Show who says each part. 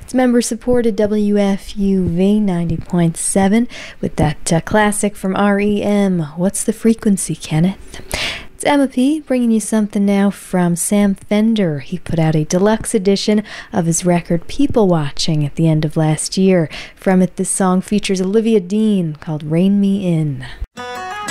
Speaker 1: It's member-supported WFUV 90.7 with that classic from REM, What's the Frequency, Kenneth? It's Emma P. bringing you something now from Sam Fender. He put out a deluxe edition of his record People Watching at the end of last year. From it, this song features Olivia Dean called Rein Me In.